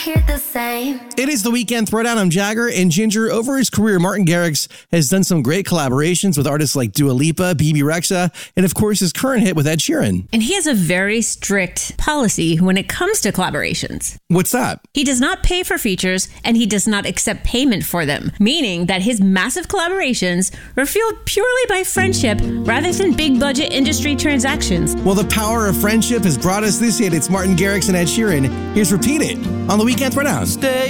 hear the same. It is the Weekend Throwdown. I'm Jagger, and Ginger, over his career, Martin Garrix has done some great collaborations with artists like Dua Lipa, BB Rexha, and of course his current hit with Ed Sheeran. And he has a very strict policy when it comes to collaborations. What's that? He does not pay for features, and he does not accept payment for them, meaning that his massive collaborations are fueled purely by friendship rather than big budget industry transactions. Well, the power of friendship has brought us this hit. It's Martin Garrix and Ed Sheeran. Here's Repeat It on the Weekend Throwdown. Stay